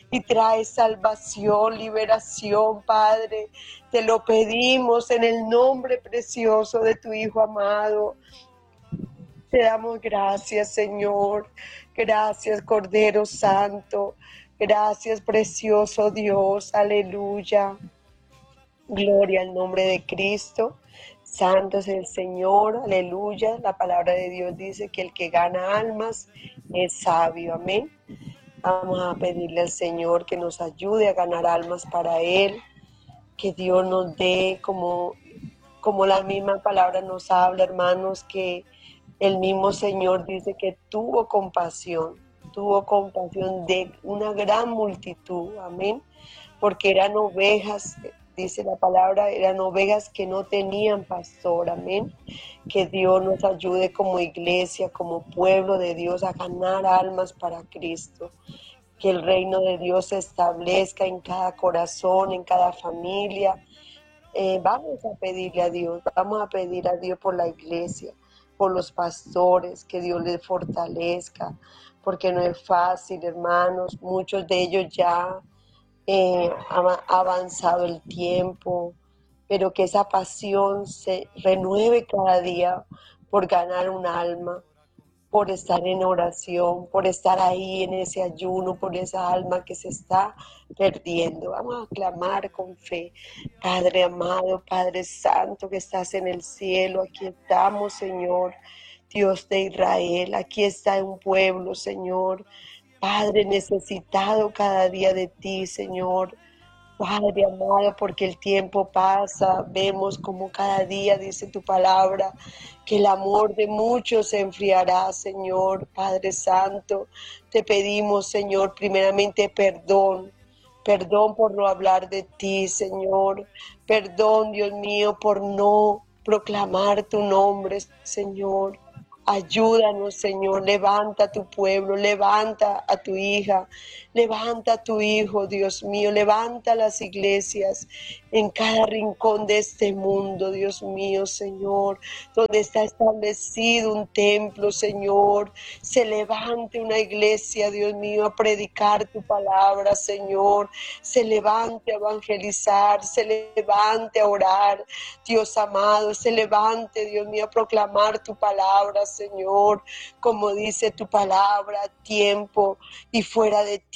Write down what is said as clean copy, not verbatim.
y trae salvación, liberación, Padre. Te lo pedimos en el nombre precioso de tu Hijo amado. Te damos gracias, Señor. Gracias, Cordero Santo. Gracias, precioso Dios. Aleluya. Gloria al nombre de Cristo. Santo es el Señor. Aleluya. La palabra de Dios dice que el que gana almas es sabio. Amén. Vamos a pedirle al Señor que nos ayude a ganar almas para Él. Que Dios nos dé, como la misma palabra nos habla, hermanos, que el mismo Señor dice que tuvo compasión de una gran multitud, amén, porque eran ovejas, dice la palabra, eran ovejas que no tenían pastor, amén. Que Dios nos ayude como iglesia, como pueblo de Dios a ganar almas para Cristo. Que el reino de Dios se establezca en cada corazón, en cada familia. Vamos a pedirle a Dios, vamos a pedir a Dios por la iglesia, por los pastores, que Dios les fortalezca, porque no es fácil, hermanos. Muchos de ellos ya ha avanzado el tiempo, pero que esa pasión se renueve cada día por ganar un alma, por estar en oración, por estar ahí en ese ayuno, por esa alma que se está perdiendo. Vamos a clamar con fe. Padre amado, Padre santo que estás en el cielo, aquí estamos, Señor, Dios de Israel, aquí está un pueblo, Señor, Padre necesitado cada día de ti, Señor. Padre amado, porque el tiempo pasa, vemos como cada día dice tu palabra, que el amor de muchos se enfriará, Señor. Padre Santo, te pedimos, Señor, primeramente perdón por no hablar de ti, Señor. Perdón, Dios mío, por no proclamar tu nombre, Señor. Ayúdanos, Señor, levanta a tu pueblo, levanta a tu hija, levanta a tu hijo, Dios mío, levanta las iglesias en cada rincón de este mundo, Dios mío, Señor, donde está establecido un templo, Señor, se levante una iglesia, Dios mío, a predicar tu palabra, Señor, se levante a evangelizar, se levante a orar, Dios amado, se levante, Dios mío, a proclamar tu palabra, Señor, como dice tu palabra, a tiempo y fuera de